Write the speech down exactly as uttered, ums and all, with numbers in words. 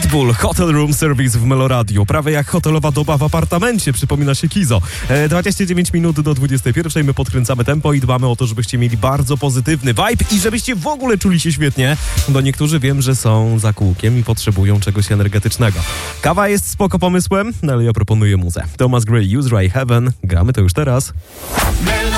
Pitbull, Hotel Room Service w Meloradiu. Prawie jak hotelowa doba w apartamencie, przypomina się Kizo. E, dwadzieścia dziewięć minut do dwudziestej pierwszej. My podkręcamy tempo i dbamy o to, żebyście mieli bardzo pozytywny vibe i żebyście w ogóle czuli się świetnie, bo niektórzy wiem, że są za kółkiem i potrzebują czegoś energetycznego. Kawa jest spoko pomysłem, no ale ja proponuję muzę. Thomas Gray, Use Ray Heaven. Gramy to już teraz.